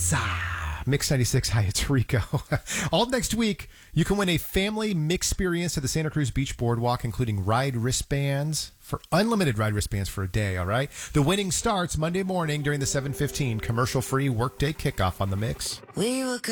Mix 96. Hi, it's Rico. All next week, you can win a family mix experience at the Santa Cruz Beach Boardwalk, including unlimited ride wristbands for a day, all right? The winning starts Monday morning during the 7:15 commercial-free workday kickoff on the Mix.